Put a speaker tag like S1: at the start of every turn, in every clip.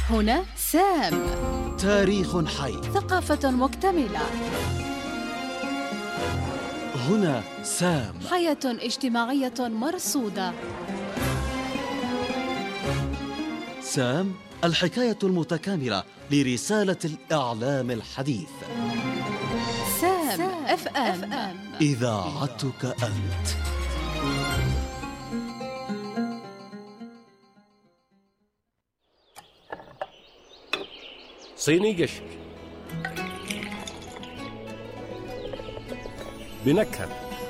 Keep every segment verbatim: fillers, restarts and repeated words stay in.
S1: هنا سام.
S2: تاريخ حي،
S1: ثقافة مكتملة.
S2: هنا سام.
S1: حياة اجتماعية مرصودة.
S2: سام، الحكاية المتكاملة لرسالة الإعلام الحديث.
S1: سام اف ام،
S2: إذاعتك أنت.
S3: صيني قشر بنكهة.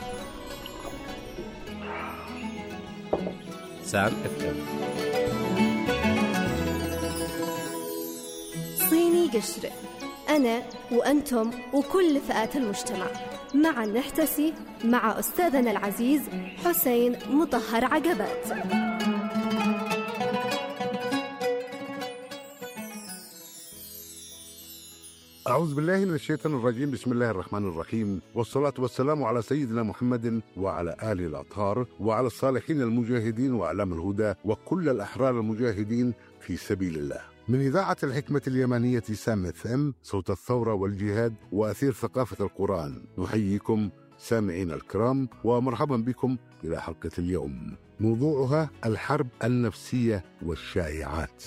S3: سام اف ام.
S4: صيني قشر، أنا وأنتم وكل فئات المجتمع معا نحتسي مع أستاذنا العزيز حسين مطهر عقبات.
S5: أعوذ بالله من الشيطان الرجيم. بسم الله الرحمن الرحيم، والصلاة والسلام على سيدنا محمد وعلى آله الأطهار وعلى الصالحين المجاهدين وأعلام الهدى وكل الأحرار المجاهدين في سبيل الله. من إذاعة الحكمة اليمانية سام اف ام، صوت الثورة والجهاد وأثير ثقافة القرآن، نحييكم سامعين الكرام ومرحبا بكم إلى حلقة اليوم، موضوعها الحرب النفسية والشائعات.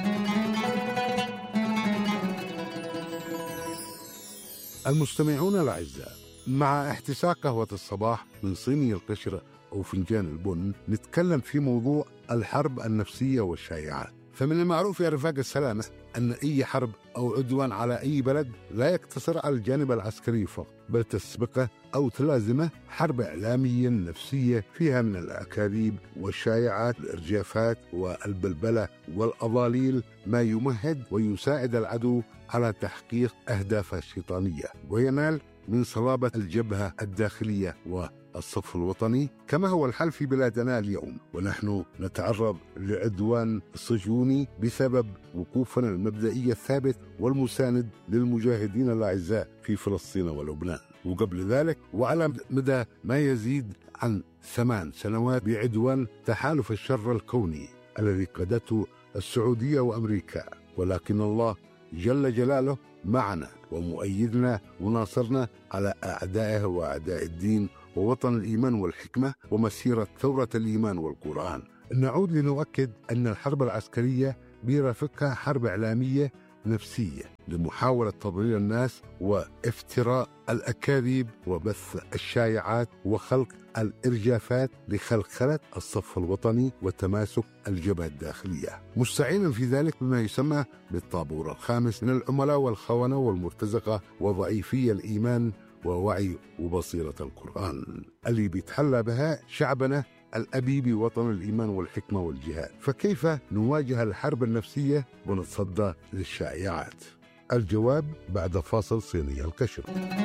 S5: المستمعون الأعزاء، مع احتساء قهوة الصباح من صيني القشر أو فنجان البن، نتكلم في موضوع الحرب النفسية والشائعات. فمن المعروف يا رفاق السلامة أن أي حرب أو عدوان على أي بلد لا يقتصر على الجانب العسكري فقط، بل تسبقه أو تلازمه حرب إعلامية نفسية فيها من الأكاذيب والشائعات، الإرجافات والبلبلة والأضاليل، ما يمهد ويساعد العدو على تحقيق أهدافه الشيطانية وينال من صلابة الجبهة الداخلية والصف الوطني، كما هو الحال في بلادنا اليوم، ونحن نتعرض لعدوان صهيوني بسبب وقوفنا المبدئي الثابت والمساند للمجاهدين الأعزاء في فلسطين ولبنان. وقبل ذلك وعلى مدى ما يزيد عن ثمان سنوات بعدوان تحالف الشر الكوني الذي قادته السعودية وأمريكا، ولكن الله جل جلاله معنا ومؤيدنا وناصرنا على أعدائه وأعداء الدين ووطن الإيمان والحكمة ومسيرة ثورة الإيمان والقرآن. نعود لنؤكد أن الحرب العسكرية بيرافقها حرب إعلامية نفسية لمحاولة تضليل الناس وافتراء الأكاذيب وبث الشائعات وخلق الإرجافات لخلخلة الصف الوطني وتماسك الجبهة الداخلية، مستعينا في ذلك بما يسمى بالطابور الخامس من العملاء والخونة والمرتزقة وضعيفي الإيمان ووعي وبصيرة القرآن اللي بيتحلى بها شعبنا الأبي بوطن الإيمان والحكمة والجهاد. فكيف نواجه الحرب النفسية ونتصدى للشائعات؟ الجواب بعد فاصل صيني القشر.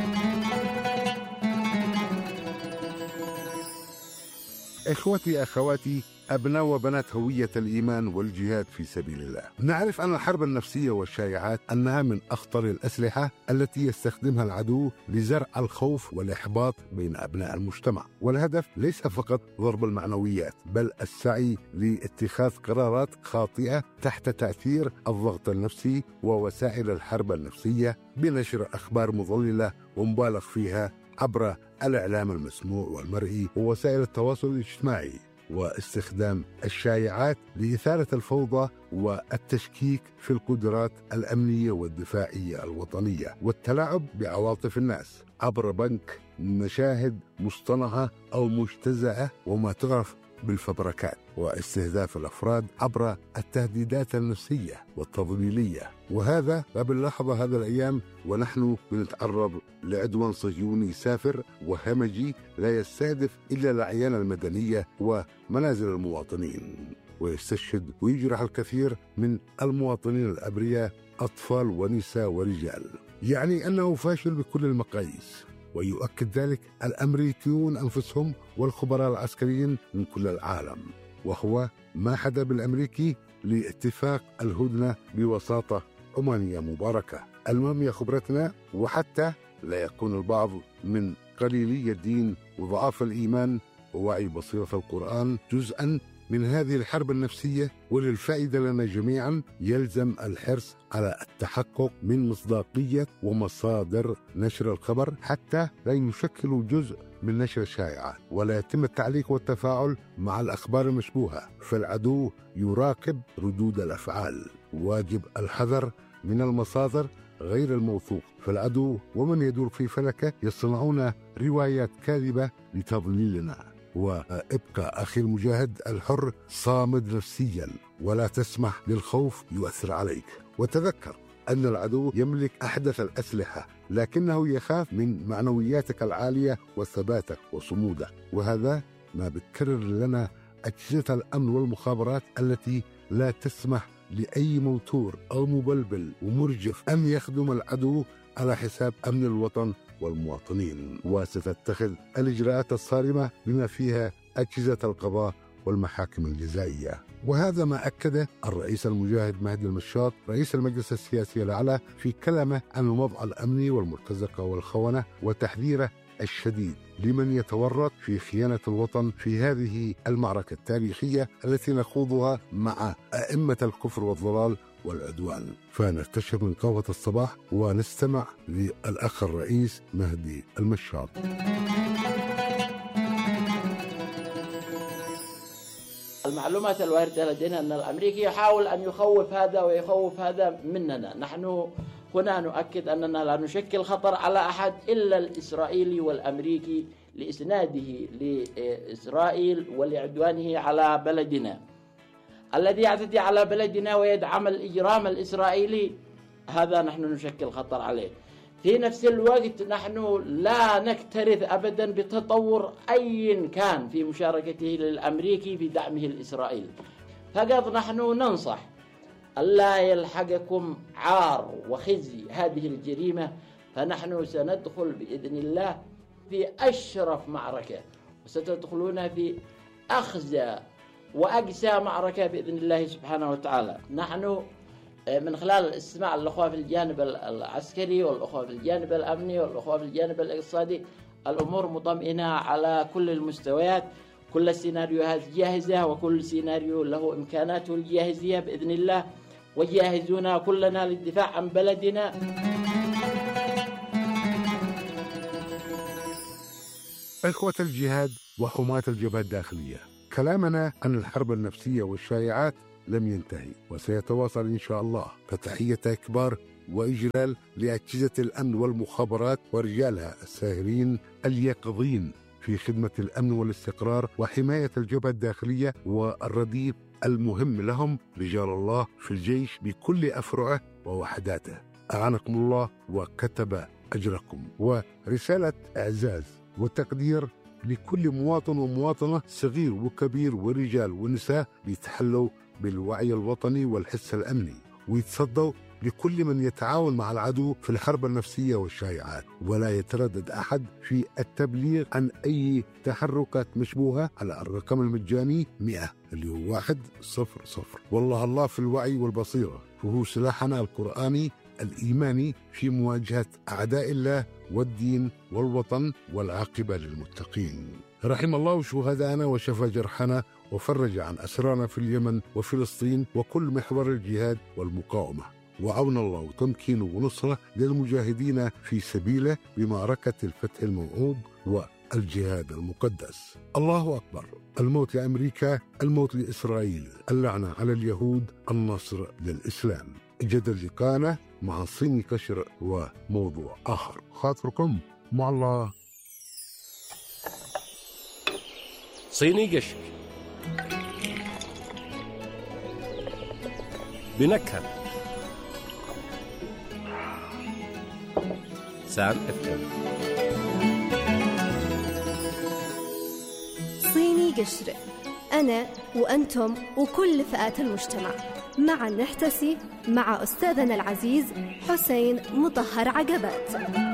S5: إخوتي أخواتي، أبناء وبنات هوية الإيمان والجهاد في سبيل الله، نعرف أن الحرب النفسية والشائعات أنها من أخطر الأسلحة التي يستخدمها العدو لزرع الخوف والإحباط بين أبناء المجتمع، والهدف ليس فقط ضرب المعنويات، بل السعي لاتخاذ قرارات خاطئة تحت تأثير الضغط النفسي ووسائل الحرب النفسية بنشر أخبار مضللة ومبالغ فيها عبر الإعلام المسموع والمرئي ووسائل التواصل الاجتماعي، واستخدام الشائعات لإثارة الفوضى والتشكيك في القدرات الأمنية والدفاعية الوطنية والتلاعب بعواطف الناس عبر بنك مشاهد مصطنعة أو مجتزأة وما تعرف بالفبركات، واستهداف الأفراد عبر التهديدات النفسية والتضليلية. وهذا بنلاحظه هذا الأيام ونحن بنتعرض لعدوان صهيوني سافر وهمجي لا يستهدف إلا الأعيان المدنية ومنازل المواطنين، ويستشهد ويجرح الكثير من المواطنين الأبرياء، أطفال ونساء ورجال، يعني أنه فاشل بكل المقاييس. ويؤكد ذلك الأمريكيون أنفسهم والخبراء العسكريين من كل العالم، وهو ما حدا بالأمريكي لاتفاق الهدنة بوساطة عمانية مباركة. المهم يا خبرتنا، وحتى لا يكون البعض من قليلي الدين وضعاف الإيمان ووعي بصيرة القرآن جزءا من هذه الحرب النفسية وللفائدة لنا جميعا يلزم الحرص على التحقق من مصداقية ومصادر نشر الخبر حتى لا يشكلوا جزء من نشر الشائعات، ولا يتم التعليق والتفاعل مع الأخبار المشبوهة، فالعدو يراقب ردود الأفعال. واجب الحذر من المصادر غير الموثوق، فالعدو ومن يدور في فلكه يصنعون روايات كاذبة لتضليلنا. وابقى أخي المجاهد الحر صامد نفسيا، ولا تسمح للخوف يؤثر عليك، وتذكر أن العدو يملك أحدث الأسلحة، لكنه يخاف من معنوياتك العالية وثباتك وصمودك. وهذا ما بتكرر لنا أجهزة الأمن والمخابرات التي لا تسمح لأي موتور أو مبلبل ومرجف أن يخدم العدو على حساب أمن الوطن والمواطنين، وستتخذ الإجراءات الصارمة بما فيها أجهزة القضاء والمحاكم الجزائية. وهذا ما أكد الرئيس المجاهد مهدي المشاط رئيس المجلس السياسي الأعلى في كلامه عن الوضع الأمني والمرتزقة والخونة، وتحذيره الشديد لمن يتورط في خيانة الوطن في هذه المعركة التاريخية التي نخوضها مع أئمة الكفر والضلال والعدوان. فنستشهد من قهوة الصباح ونستمع للأخ الرئيس مهدي المشاط.
S3: المعلومات الواردة لدينا أن الأمريكي يحاول أن يخوف هذا ويخوف هذا مننا. نحن هنا نؤكد أننا لا نشكل خطر على أحد إلا الإسرائيلي والأمريكي لإسناده لإسرائيل ولعدوانه على بلدنا. الذي يعتدي على بلدنا ويدعم الإجرام الإسرائيلي هذا نحن نشكل خطر عليه. في نفس الوقت نحن لا نكترث أبدا بتطور أي كان في مشاركته للأمريكي في دعمه الإسرائيلي، فقط نحن ننصح ألا يلحقكم عار وخزي هذه الجريمة، فنحن سندخل بإذن الله في أشرف معركة، وستدخلون في أخزى وأقسى معركة بإذن الله سبحانه وتعالى. نحن من خلال الاستماع للأخوة في الجانب العسكري والأخوة في الجانب الأمني والأخوة في الجانب الاقتصادي الأمور مطمئنة على كل المستويات، كل السيناريوهات جاهزة وكل سيناريو له إمكاناته الجاهزية بإذن الله، وجاهزون كلنا للدفاع عن بلدنا.
S5: إخوة الجهاد وحماة الجبهة الداخلية، كلامنا عن الحرب النفسية والشائعات لم ينتهي وسيتواصل إن شاء الله، فتحية كبار وإجلال لأجهزة الأمن والمخابرات ورجالها الساهرين اليقظين في خدمة الأمن والاستقرار وحماية الجبهة الداخلية، والرديف المهم لهم رجال الله في الجيش بكل أفرعه ووحداته. أعانكم الله وكتب أجركم. ورسالة إعزاز وتقدير لكل مواطن ومواطنة صغير وكبير ورجال ونساء بيتحلوا بالوعي الوطني والحس الأمني، ويتصدوا لكل من يتعاون مع العدو في الحرب النفسية والشائعات، ولا يتردد أحد في التبليغ عن أي تحركات مشبوهة على الرقم المجاني مئة اللي هو واحد صفر صفر. والله الله في الوعي والبصيرة، فهو سلاحنا القرآني الإيماني في مواجهة أعداء الله والدين والوطن، والعاقبة للمتقين. رحم الله شهداءنا وشفى جرحنا وفرج عن أسرانا في اليمن وفلسطين وكل محور الجهاد والمقاومة، وعون الله وتمكينه ونصرة للمجاهدين في سبيله بمعركة الفتح الموعود والجهاد المقدس. الله أكبر. الموت لأمريكا، الموت لإسرائيل، اللعنة على اليهود، النصر للإسلام. جدل لقانا مع صيني كشر وموضوع آخر. خاطركم مع الله.
S6: صيني قشر بنكهة سام اف ام.
S4: صيني قشر، أنا وأنتم وكل فئات المجتمع معا نحتسي مع أستاذنا العزيز حسين مطهر عقبات.